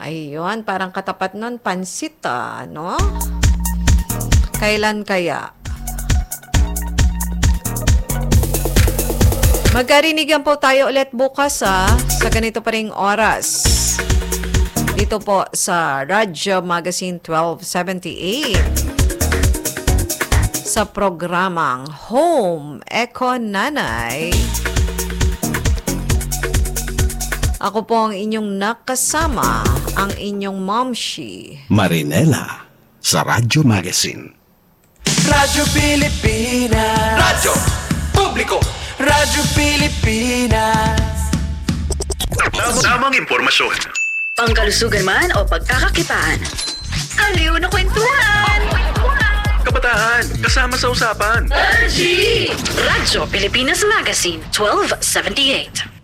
Ayun, parang katapat nun, pansit no? Kailan kaya? Magkarinigan po tayo ulit bukas sa ganito pa ring oras. Dito po sa Radyo Magazine 1278 sa programang Home Eco Nanay. Ako po ang inyong nakasama, ang inyong momshi, Marinela, sa Radyo Magazine. Radyo Pilipinas. Radyo Publiko. Radyo Pilipinas. Tamang impormasyon. Pangkalusugan man o pagkakakitaan. Aliw na kwentuhan! Kabataan, kasama sa usapan. Radyo Pilipinas Magazine 1278.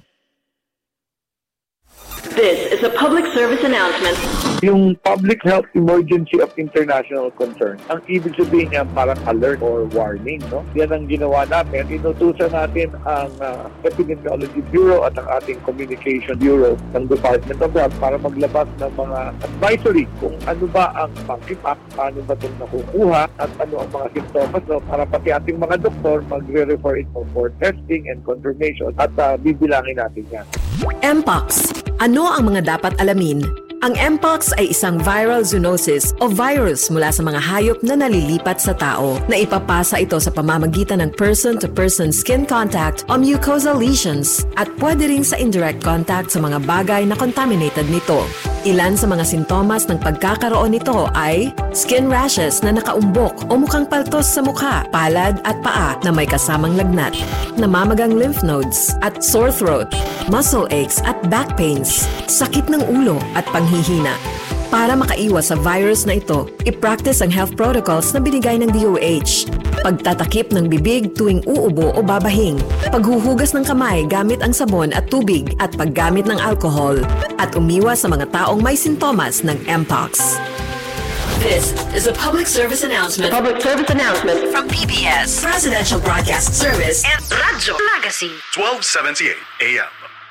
This is a public service announcement. Yung public health emergency of international concern, ang ibig sabihin niya parang alert or warning, no? Yan ang ginawa natin. Inutusan natin ang Epidemiology Bureau at ang ating Communication Bureau ng Department of Health para maglabas ng mga advisory kung ano ba ang pang-impact, paano ba itong nakukuha, at ano ang mga simptomas, no? Para pati ating mga doktor magre-refer ito for testing and confirmation at bibilangin natin yan. Mpox. Ano ang mga dapat alamin? Ang Mpox ay isang viral zoonosis o virus mula sa mga hayop na nalilipat sa tao na ipapasa ito sa pamamagitan ng person-to-person skin contact o mucosal lesions at pwede rin sa indirect contact sa mga bagay na contaminated nito. Ilan sa mga sintomas ng pagkakaroon nito ay skin rashes na nakaumbok o mukhang paltos sa mukha, palad at paa na may kasamang lagnat, namamagang lymph nodes at sore throat, muscle aches at back pains, sakit ng ulo at panghihina. Para makaiwas sa virus na ito, i-practice ang health protocols na binigay ng DOH. Pagtatakip ng bibig tuwing uubo o babahing, paghuhugas ng kamay gamit ang sabon at tubig at paggamit ng alcohol, at umiwas sa mga taong may sintomas ng Mpox. This is a public service announcement. Public service announcement From PBS, Presidential Broadcast Service, and Radyo Magazine. 1278 AM.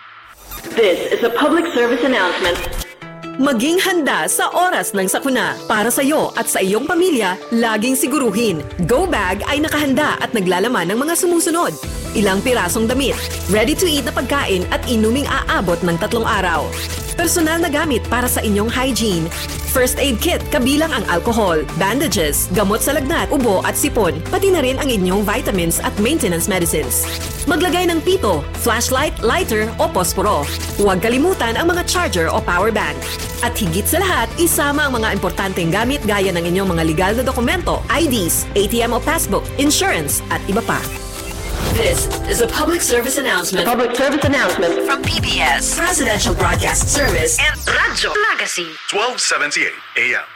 This is a public service announcement. Maging handa sa oras ng sakuna. Para sa iyo at sa iyong pamilya, laging siguruhin. Go Bag ay nakahanda at naglalaman ng mga sumusunod. Ilang pirasong damit, ready-to-eat na pagkain at inuming aabot ng 3 araw. Personal na gamit para sa inyong hygiene. First aid kit kabilang ang alcohol, bandages, gamot sa lagnat, ubo at sipon, pati na rin ang inyong vitamins at maintenance medicines. Maglagay ng pito, flashlight, lighter o posporo. Huwag kalimutan ang mga charger o power bank. At higit sa lahat, isama ang mga importanteng gamit gaya ng inyong mga legal na dokumento, IDs, ATM o passbook, insurance at iba pa. This is a public service announcement. Public service announcement From PBS, Presidential Broadcast Service, and Radyo Magazine. 1278 AM.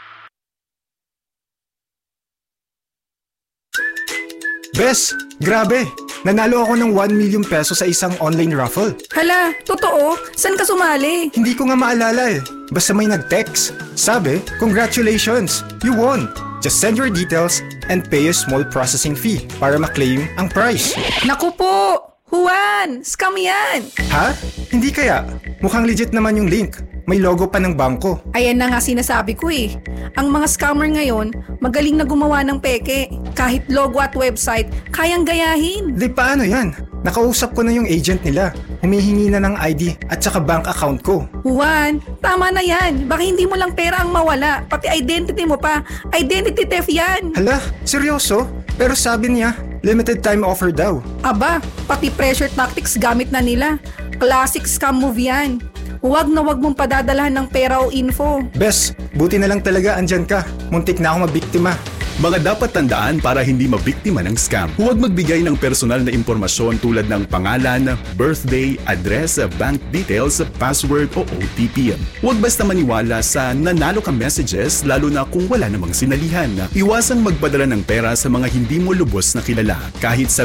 Bes, grabe! Nanalo ako ng 1 million peso sa isang online raffle. Hala, totoo? Saan ka sumali? Hindi ko nga maalala eh. Basta may nag-text. Sabi, congratulations! You won! Just send your details and pay a small processing fee para ma-claim ang prize. Naku po! Juan! Scam yan! Ha? Hindi kaya? Mukhang legit naman yung link. May logo pa ng bangko. Ayan na nga sinasabi ko eh. Ang mga scammer ngayon, magaling na gumawa ng peke. Kahit logo at website, kayang gayahin. Di paano yan? Nakausap ko na yung agent nila. Humihingi na ng ID at saka bank account ko. Juan, tama na yan. Baka hindi mo lang pera ang mawala. Pati identity mo pa. Identity theft yan. Hala, seryoso? Pero sabi niya, limited time offer daw. Aba, pati pressure tactics gamit na nila. Classic scam move yan. Huwag na huwag mong padadalahan ng pera o info. Bes, buti na lang talaga andyan ka. Muntik na ako mabiktima. Mga dapat tandaan para hindi mabiktima ng scam. Huwag magbigay ng personal na impormasyon tulad ng pangalan, birthday, address, bank details, password o OTP. Huwag basta maniwala sa nanalo ka messages lalo na kung wala namang sinalihan. Iwasang magpadala ng pera sa mga hindi mo lubos na kilala kahit sa